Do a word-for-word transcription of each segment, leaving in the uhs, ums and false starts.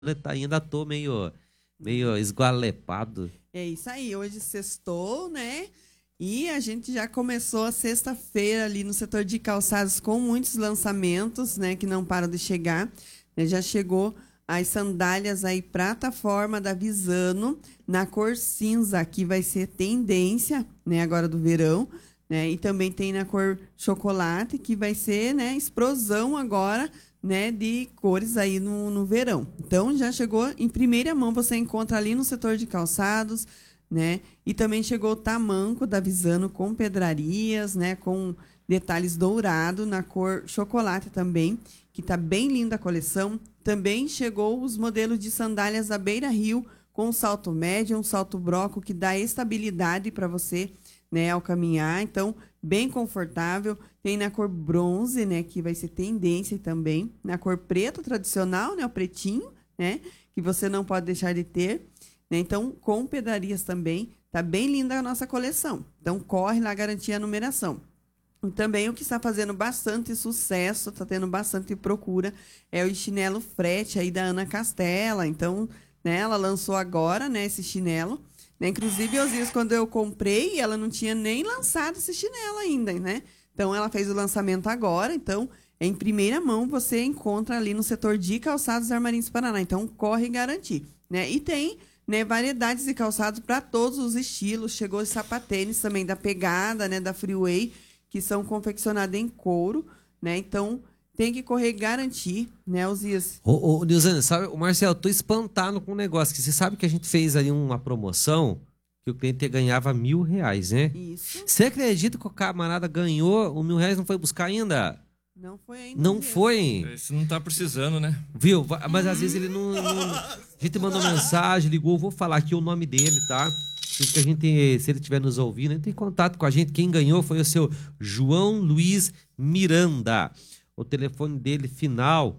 tá, ainda tô meio, meio esgualepado. É isso aí, hoje sextou, né? E a gente já começou a sexta-feira ali no setor de calçados com muitos lançamentos, né? Que não param de chegar. Já chegou as sandálias aí plataforma da Visano na cor cinza, que vai ser tendência, né? Agora do verão, né? E também tem na cor chocolate, que vai ser, né? Explosão agora, né, de cores aí no, no verão. Então, já chegou em primeira mão, você encontra ali no setor de calçados, né, e também chegou o tamanco da Visano com pedrarias, né, com detalhes dourados na cor chocolate também, que tá bem linda a coleção. Também chegou os modelos de sandálias da Beira Rio com salto médio, um salto broco que dá estabilidade para você, né, ao caminhar. Então, bem confortável. Tem na cor bronze, né, que vai ser tendência também. Na cor preto tradicional, né, o pretinho, né, que você não pode deixar de ter. Né? Então, com pedrarias também. Tá bem linda a nossa coleção. Então, corre lá, garantir a numeração. E também o que está fazendo bastante sucesso, está tendo bastante procura, é o chinelo frete aí da Ana Castela. Então, né, ela lançou agora, né, esse chinelo. Né? Inclusive, Osias, quando eu comprei, ela não tinha nem lançado esse chinelo ainda, né? Então, ela fez o lançamento agora. Então, em primeira mão, você encontra ali no setor de calçados Armarinhos Paraná. Então, corre garantir, né? E tem, né, variedades de calçados para todos os estilos. Chegou os sapatênis também da Pegada, né, da Freeway, que são confeccionados em couro, né? Então, tem que correr garantir, né, Osias? Ô, ô Nilzane, sabe, o Marcelo, eu tô espantado com um negócio, que você sabe que a gente fez ali uma promoção que o cliente ganhava mil reais, né? Isso. Você acredita que o camarada ganhou o mil reais e não foi buscar ainda? Não foi ainda. Não Osias. foi. Esse não tá precisando, né? Viu? Mas às vezes ele não... não... A gente mandou mensagem, ligou, vou falar aqui o nome dele, tá? Que a gente, se ele estiver nos ouvindo, entre em contato com a gente. Quem ganhou foi o seu João Luiz Miranda. O telefone dele final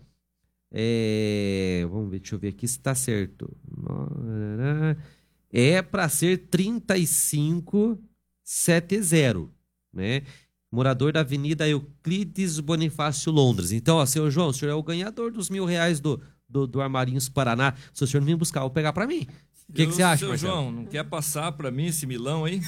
é... Vamos ver, deixa eu ver aqui se tá certo. É para ser trinta e cinco setenta, né? Morador da Avenida Euclides Bonifácio, Londres. Então, ó, seu João, o senhor é o ganhador dos mil reais do, do, do Armarinhos Paraná. Se o senhor não vir buscar, eu vou pegar para mim. O que, que você acha, seu Marcelo? João, não quer passar para mim esse milão aí?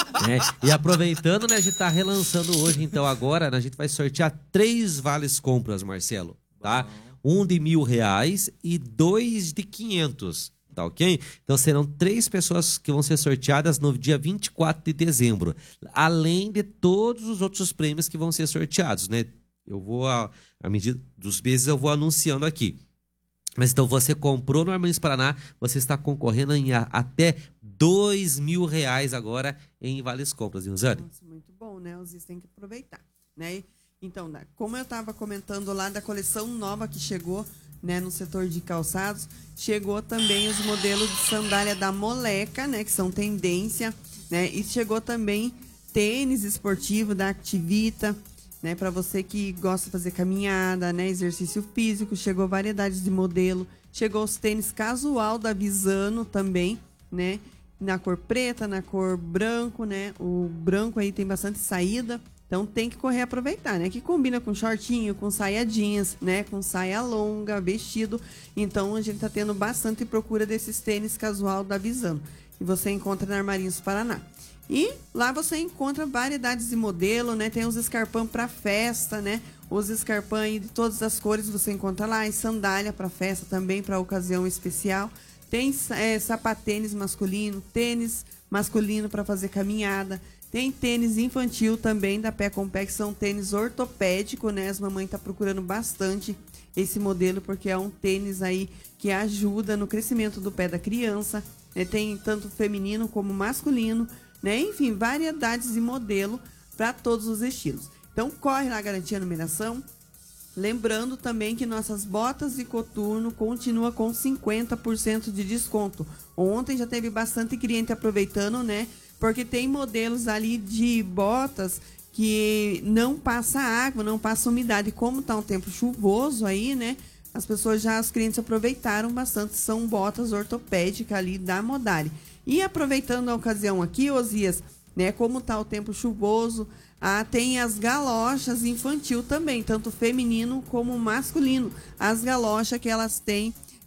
É, e aproveitando, né, a gente tá relançando hoje, então agora a gente vai sortear três vales compras, Marcelo, tá? Um de mil reais e dois de quinhentos, tá ok? Então serão três pessoas que vão ser sorteadas no dia vinte e quatro de dezembro, além de todos os outros prêmios que vão ser sorteados, né? Eu vou, à medida dos meses, eu vou anunciando aqui. Mas então você comprou no Armarinhos Paraná, você está concorrendo em a, até dois mil reais agora em vales compras, Nilzane. Nossa, muito bom, né? Os tem que aproveitar, né? Então, como eu estava comentando lá da coleção nova que chegou, né, no setor de calçados, chegou também os modelos de sandália da Moleca, né, que são tendência, né? E chegou também tênis esportivo da Activita, né, para você que gosta de fazer caminhada, né, exercício físico. Chegou variedades de modelo, chegou os tênis casual da Visano também, né, na cor preta, na cor branco, né, o branco aí tem bastante saída, então tem que correr e aproveitar, né, que combina com shortinho, com saia jeans, né, com saia longa, vestido. Então a gente tá tendo bastante procura desses tênis casual da Visano, e você encontra na Armarinhos Paraná. E lá você encontra variedades de modelo, né? Tem os escarpão para festa, né? Os escarpão aí de todas as cores você encontra lá. E sandália para festa também, para ocasião especial. Tem é, sapatênis masculino, tênis masculino para fazer caminhada. Tem tênis infantil também da Pé com Pé, que são tênis ortopédico, né? As mamães estão procurando bastante esse modelo, porque é um tênis aí que ajuda no crescimento do pé da criança. Né? Tem tanto feminino como masculino, né? Enfim, variedades de modelo para todos os estilos. Então, corre lá, garantir a numeração. Lembrando também que nossas botas de coturno continua com cinquenta por cento de desconto. Ontem já teve bastante cliente aproveitando, né? Porque tem modelos ali de botas que não passa água, não passa umidade. Como tá um tempo chuvoso aí, né? As pessoas já, os clientes aproveitaram bastante. São botas ortopédicas ali da Modari. E aproveitando a ocasião aqui, Osias, né, como tá o tempo chuvoso, ah, tem as galochas infantil também, tanto feminino como masculino. As galochas que elas têm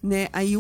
né? Aí